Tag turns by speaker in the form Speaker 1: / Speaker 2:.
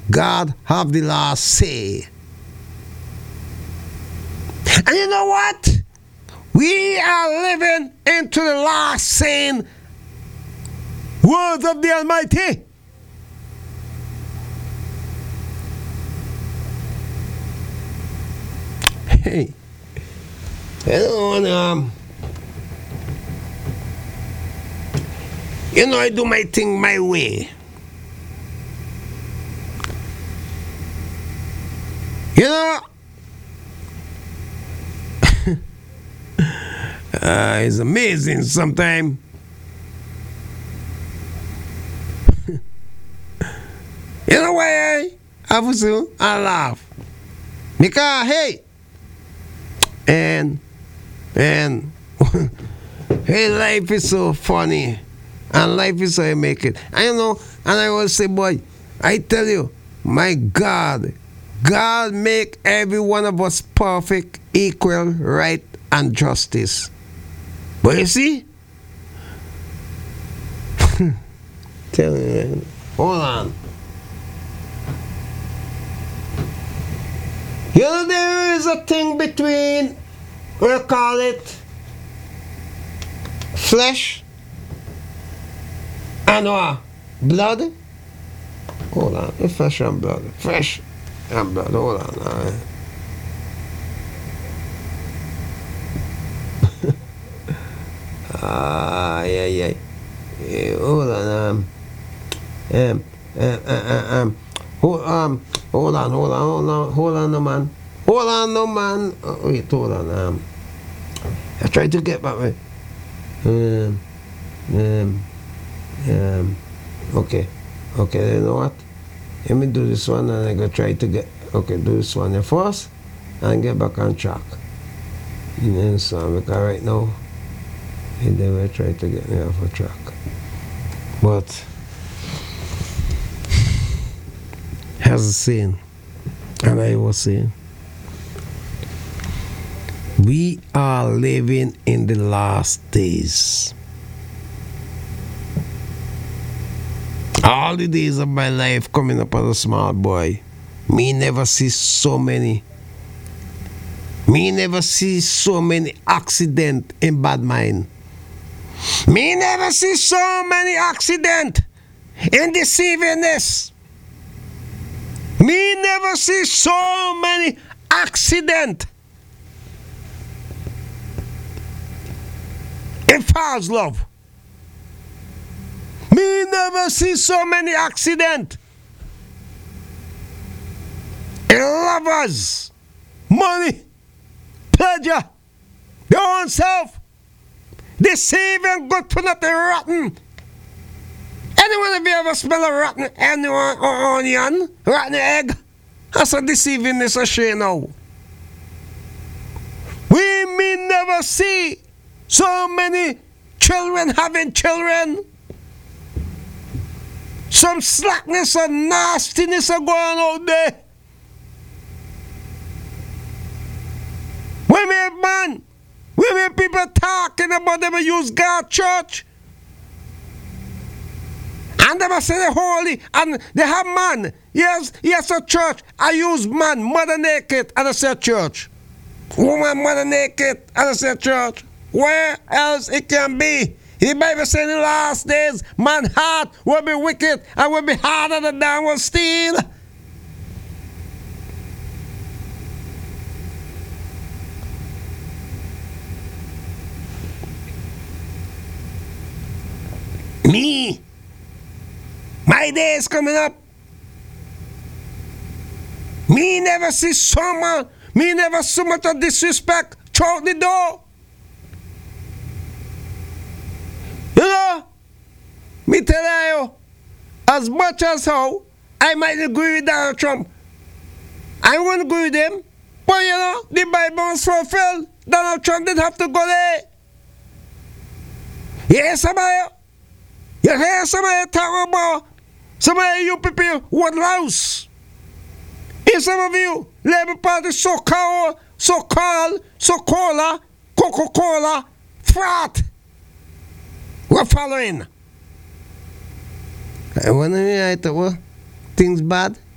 Speaker 1: God have the last say. And you know what? We are living into the last saying words of the Almighty. Hey, I do my thing my way. It's amazing sometimes. You know why I laugh? Because hey, and hey, life is so funny, and life is how you make it. And I always say, boy, I tell you, my God make every one of us perfect, equal, right, and justice. But you see, tell me, man. Hold on. There is a thing between, we call it, flesh and what? Blood? Hold on, flesh and blood. Flesh and blood, hold on. Yeah. Hold on. Hold on, no man. Wait, hold on. I tried to get back. Okay. You know what? Let me do this one, and I go try to get. Okay, do this one first, and get back on track. So because right now, they will try to get me off a track, but as a saying, and I was saying, we are living in the last days. All the days of my life coming up as a small boy, me never see so many accidents in bad mind. Me never see so many accidents in deceivingness. Me never see so many accidents in false love. Me never see so many accidents in lovers, money, pleasure, their own self, deceiving, good for nothing, rotten. Anyone of you ever smell a rotten onion, rotten egg? That's a deceivingness of shame now. We may never see so many children having children. Some slackness and nastiness are going out there. Women people talking about them use God church. And they say they're holy and they have man. Yes, a church. I use man, mother naked, and I say church. Woman, mother naked, and I say church. Where else it can be? The Bible says in the last days, man's heart will be wicked and will be harder than downward steel. Me, my day is coming up. Me never see someone, me never so much of disrespect through the door. Me tell you, as much as how I might agree with Donald Trump, I won't agree with him, but the Bible was fulfilled. Donald Trump didn't have to go there. You hear somebody talk about some of you people want louse. And some of you Labour Party so-called Coca-Cola frat. We're following. And when I thought, well, things bad,